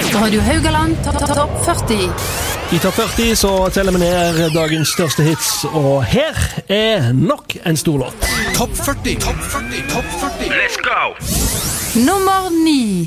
Radio Haugaland Topp 40. I Topp 40 så teller vi ned dagens største hits, og her er nok en stor låt. Topp 40. Topp 40. Topp 40. Let's go! Nummer 9.